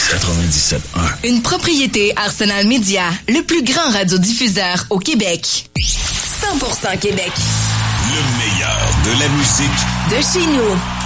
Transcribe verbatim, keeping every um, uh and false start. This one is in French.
quatre-vingt-dix-sept un. Une propriété Arsenal Média, le plus grand radiodiffuseur au Québec. cent pour cent Québec. Le meilleur de la musique de chez nous.